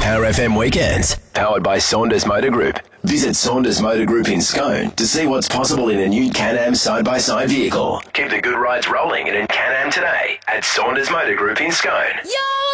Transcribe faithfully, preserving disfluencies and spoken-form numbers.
Power F M Weekends, powered by Saunders Motor Group. Visit Saunders Motor Group in Scone to see what's possible in a new Can-Am side-by-side vehicle. Keep the good rides rolling in a Can-Am today at Saunders Motor Group in Scone. Yo!